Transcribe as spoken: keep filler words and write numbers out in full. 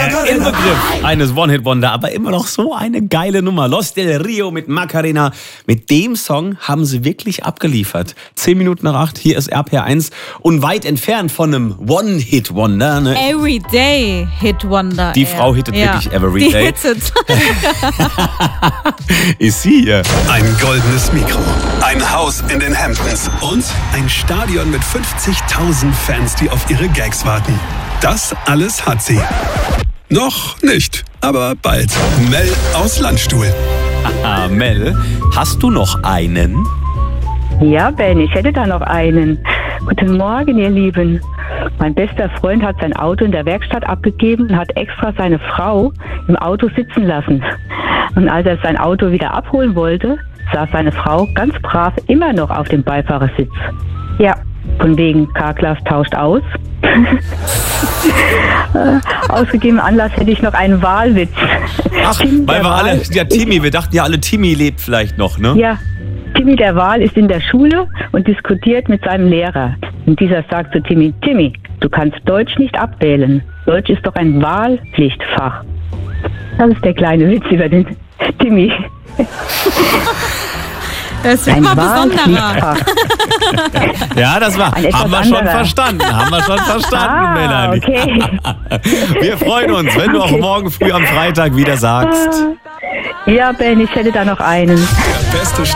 der Inbegriff eines One-Hit-Wonder, aber immer noch so eine geile Nummer. Los del Rio mit Macarena. Mit dem Song haben sie wirklich abgeliefert. Zehn Minuten nach acht, hier ist R P R eins und weit entfernt von einem One-Hit-Wonder. Ne? Everyday Hit-Wonder. Die Frau hittet ja. wirklich every day. Die hittet. Ist sie hier. Ein goldenes Mikro, ein Haus in den Hamptons und ein Stadion mit fünfzigtausend Fans, die auf ihre Gags warten. Das alles hat sie. Noch nicht, aber bald. Mel aus Landstuhl. Ah, Mel, hast du noch einen? Ja, Ben, ich hätte da noch einen. Guten Morgen, ihr Lieben. Mein bester Freund hat sein Auto in der Werkstatt abgegeben und hat extra seine Frau im Auto sitzen lassen. Und als er sein Auto wieder abholen wollte, saß seine Frau ganz brav immer noch auf dem Beifahrersitz. Ja, von wegen Carglass tauscht aus. Ausgegebenen Anlass hätte ich noch einen Wahlwitz. Ach, Tim, weil wir Wahl, alle, ja Timmy, wir dachten ja alle, Timmy lebt vielleicht noch, ne? Ja, Timmy der Wahl ist in der Schule und diskutiert mit seinem Lehrer. Und dieser sagt zu Timmy, Timmy, du kannst Deutsch nicht abwählen. Deutsch ist doch ein Wahlpflichtfach. Das ist der kleine Witz über den Timmy. Das ist immer besonderer. Ja, das war, haben wir schon verstanden, haben wir schon verstanden, ah, Melanie. Okay. Wir freuen uns, wenn du Okay. auch morgen früh am Freitag wieder sagst. Ja, Ben, ich hätte da noch einen. Der beste